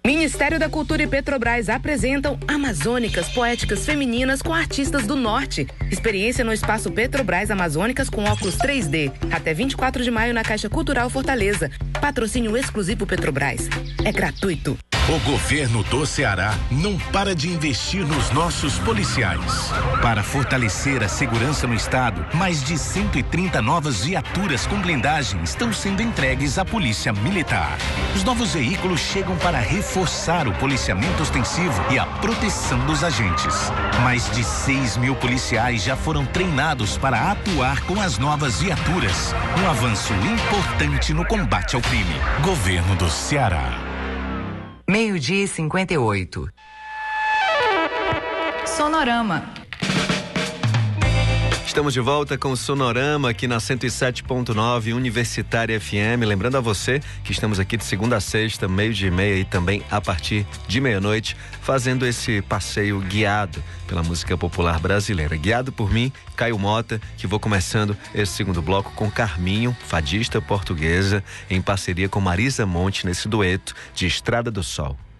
Ministério da Cultura e Petrobras apresentam Amazônicas Poéticas Femininas com artistas do Norte. Experiência no Espaço Petrobras Amazônicas com óculos 3D. Até 24 de maio na Caixa Cultural Fortaleza. Patrocínio exclusivo Petrobras. É gratuito. O governo do Ceará não para de investir nos nossos policiais. Para fortalecer a segurança no estado, mais de 130 novas viaturas com blindagem estão sendo entregues à Polícia Militar. Os novos veículos chegam para reforçar o policiamento ostensivo e a proteção dos agentes. Mais de 6 mil policiais já foram treinados para atuar com as novas viaturas. Um avanço importante no combate ao crime. Governo do Ceará. 12:58. Sonorama. Estamos de volta com o Sonorama aqui na 107.9 Universitária FM. Lembrando a você que estamos aqui de segunda a sexta, 12:30 e também a partir de meia-noite, fazendo esse passeio guiado pela música popular brasileira. Guiado por mim, Caio Mota, que vou começando esse segundo bloco com Carminho, fadista portuguesa, em parceria com Marisa Monte nesse dueto de Estrada do Sol.